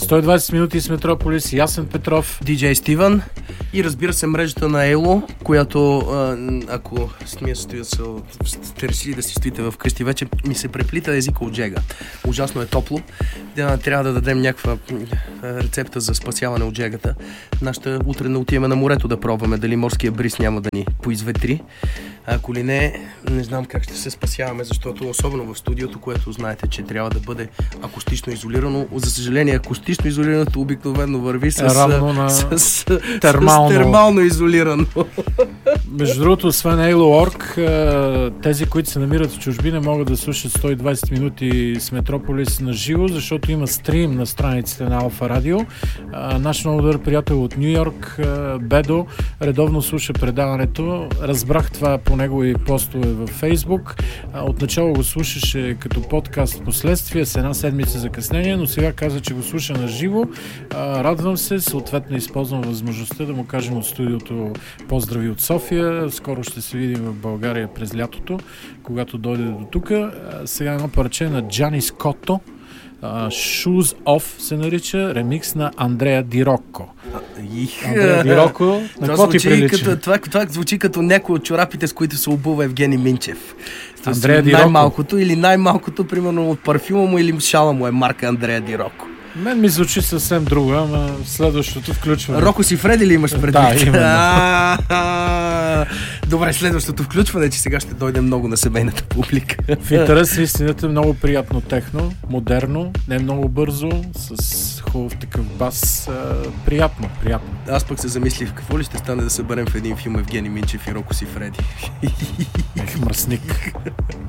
120 минути с Метрополис, Ясен Петров, DJ Стивън и разбира се мрежата на Ело, която ако сте решили да си стоите вкъщи вече, ми се преплита езика от жега. Ужасно е топло. Трябва да дадем някаква рецепта за спасяване от жегата. Нашата утре не отиваме на морето да пробваме дали морския бриз няма да ни поизветри. Ако ли не знам как ще се спасяваме, защото особено в студиото, което знаете, че трябва да бъде акустично изолирано. За съжаление, акустично изолираното обикновено върви с термално изолирано. Между другото, освен Halo.org, тези, които се намират в чужбина, могат да слушат 120 минути с Метрополис на живо, защото има стрим на страниците на Алфа Радио. Наш много добър приятел от Ню Йорк, Бедо, редовно слуша предаването. Разбрах това по негови постове във Фейсбук. Отначало го слушаше като подкаст в последствие с една седмица закъснение, но сега каза, че го слуша на живо. Радвам се, съответно използвам възможността да му кажем от студиото поздрави от София. Скоро ще се видим в България през лятото, когато дойде до тук. Сега едно парче на Джани Скотто. Shoes Off се нарича, ремикс на Андреа Ди Рокко. Андреа Ди Рокко, на какво ти прилича? Това звучи като някой от чорапите, с които се обува Евгений Минчев. Андреа Ди Рокко. Най-малкото, примерно от парфюма му или шала му е марка Андреа Ди Рокко. Мен ми звучи съвсем друго, ама следващото включване. Роко си Фреди ли имаш предвид? Да, именно. Добре, следващото включване, че сега ще дойде много на семейната публика. В интерес истината, много приятно техно, модерно, не много бързо, с хубав такъв бас. Приятно. Аз пък се замислих, какво ли ще стане да съберем в един филм Евгений Минчев и Роко си Фреди. Мръсник.